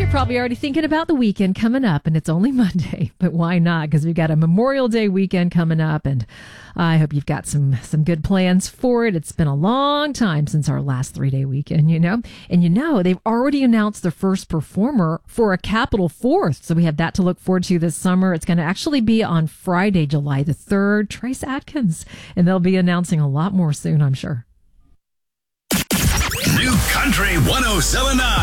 Probably already thinking about the weekend coming up, and it's only Monday, but why not? Because we've got a Memorial Day weekend coming up, and I hope you've got some good plans for it. It's been a long time since our last 3-day weekend, and they've already announced their first performer for a Capitol 4th, so we have that to look forward to this summer. It's going to actually be on Friday, July the 3rd, Trace Adkins, and they'll be announcing a lot more soon, I'm sure. New Country 107.9.